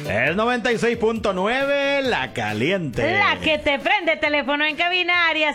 Es 96.9, La Caliente. La que te prende. Teléfono en cabina, área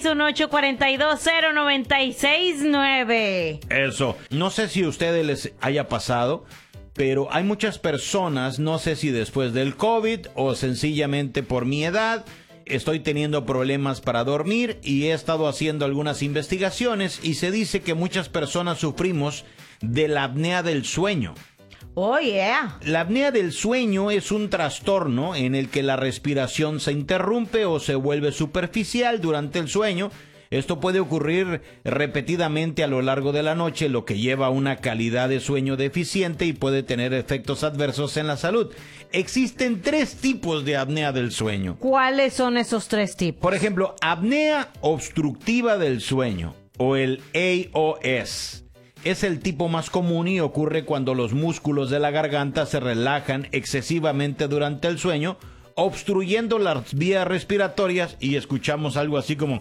661-842-0969. Eso. No sé si a ustedes les haya pasado, pero hay muchas personas, no sé si después del COVID o sencillamente por mi edad, estoy teniendo problemas para dormir y he estado haciendo algunas investigaciones y se dice que muchas personas sufrimos de la apnea del sueño. Oh, yeah. La apnea del sueño es un trastorno en el que la respiración se interrumpe o se vuelve superficial durante el sueño. Esto puede ocurrir repetidamente a lo largo de la noche, lo que lleva a una calidad de sueño deficiente y puede tener efectos adversos en la salud. Existen 3 tipos de apnea del sueño. ¿Cuáles son esos 3 tipos? Por ejemplo, apnea obstructiva del sueño o el AOS. Es el tipo más común y ocurre cuando los músculos de la garganta se relajan excesivamente durante el sueño, obstruyendo las vías respiratorias y escuchamos algo así como...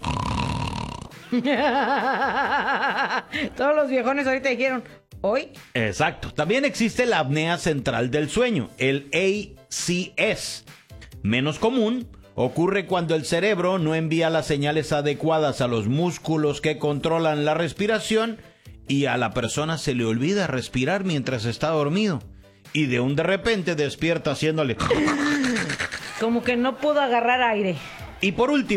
Todos los viejones ahorita dijeron, ¿hoy? Exacto. También existe la apnea central del sueño, el ACS. Menos común, ocurre cuando el cerebro no envía las señales adecuadas a los músculos que controlan la respiración y a la persona se le olvida respirar mientras está dormido. Y de repente despierta haciéndole... Como que no pudo agarrar aire. Y por último,